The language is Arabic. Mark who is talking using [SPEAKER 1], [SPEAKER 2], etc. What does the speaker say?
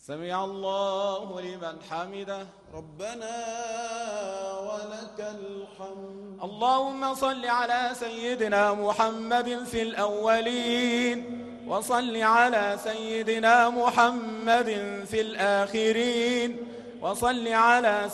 [SPEAKER 1] سمع الله لمن حمده.
[SPEAKER 2] ربنا ولك الحمد.
[SPEAKER 1] اللهم صل على سيدنا محمد في الأولين، وصل على سيدنا محمد في الآخرين، وصل على